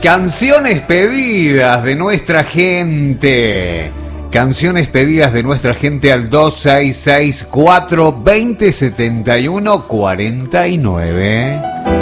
Canciones pedidas de nuestra gente. Canciones pedidas de nuestra gente al 2664 2071 49.